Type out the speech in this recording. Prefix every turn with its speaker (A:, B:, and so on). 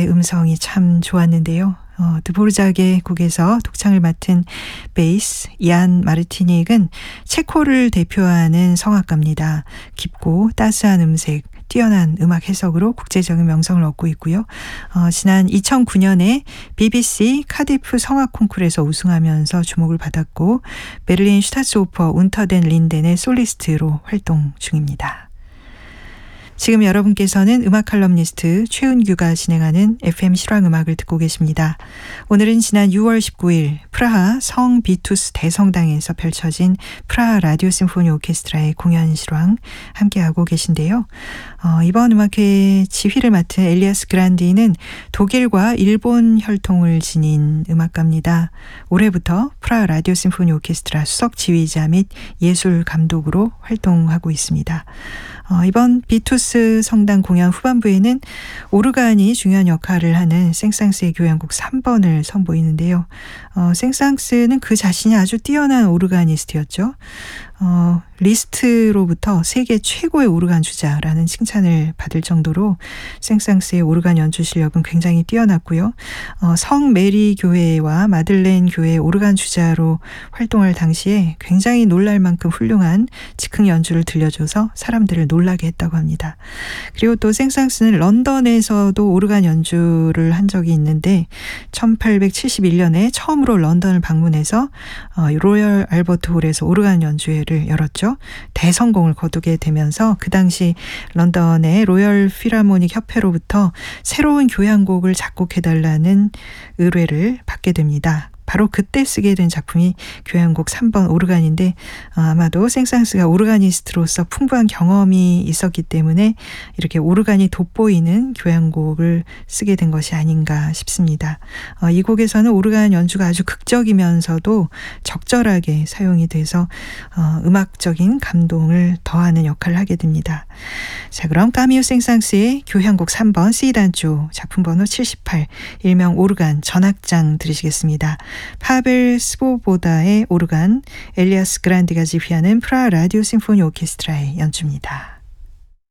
A: 오르간의 음성이 참 좋았는데요. 드보르작의 곡에서 독창을 맡은 베이스 얀 마르티닉은 체코를 대표하는 성악가입니다. 깊고 따스한 음색, 뛰어난 음악 해석으로 국제적인 명성을 얻고 있고요. 지난 2009년에 BBC 카디프 성악 콩쿠르에서 우승하면서 주목을 받았고 베를린 슈타츠오퍼 운터 덴 린덴의 솔리스트로 활동 중입니다. 지금 여러분께서는 음악 칼럼니스트 최은규가 진행하는 FM 실황음악을 듣고 계십니다. 오늘은 지난 6월 19일 프라하 성 비투스 대성당에서 펼쳐진 프라하 라디오 심포니 오케스트라의 공연 실황 함께하고 계신데요. 이번 음악회 지휘를 맡은 엘리아스 그란디는 독일과 일본 혈통을 지닌 음악가입니다. 올해부터 프라하 라디오 심포니 오케스트라 수석 지휘자 및 예술 감독으로 활동하고 있습니다. 이번 비투스 성당 공연 후반부에는 오르간이 중요한 역할을 하는 생상스의 교향곡 3번을 선보이는데요. 생상스는 그 자신이 아주 뛰어난 오르가니스트였죠. 리스트로부터 세계 최고의 오르간 주자라는 칭찬을 받을 정도로 생상스의 오르간 연주 실력은 굉장히 뛰어났고요. 성 메리 교회와 마들렌 교회 오르간 주자로 활동할 당시에 굉장히 놀랄 만큼 훌륭한 즉흥 연주를 들려줘서 사람들을 놀라게 했다고 합니다. 그리고 또 생상스는 런던에서도 오르간 연주를 한 적이 있는데 1871년에 처음으로 런던을 방문해서 로열 알버트 홀에서 오르간 연주회를 열었죠. 대성공을 거두게 되면서 그 당시 런던의 로열 필하모닉 협회로부터 새로운 교향곡을 작곡해달라는 의뢰를 받게 됩니다. 바로 그때 쓰게 된 작품이 교향곡 3번 오르간인데 아마도 생상스가 오르가니스트로서 풍부한 경험이 있었기 때문에 이렇게 오르간이 돋보이는 교향곡을 쓰게 된 것이 아닌가 싶습니다. 이 곡에서는 오르간 연주가 아주 극적이면서도 적절하게 사용이 돼서 음악적인 감동을 더하는 역할을 하게 됩니다. 자, 그럼 까미우 생상스의 교향곡 3번 C단조 작품번호 78 일명 오르간 전악장 들으시겠습니다. 파벨 스보보다의 오르간, 엘리아스 그란디가 지휘하는 프라하 라디오 심포니 오케스트라의 연주입니다.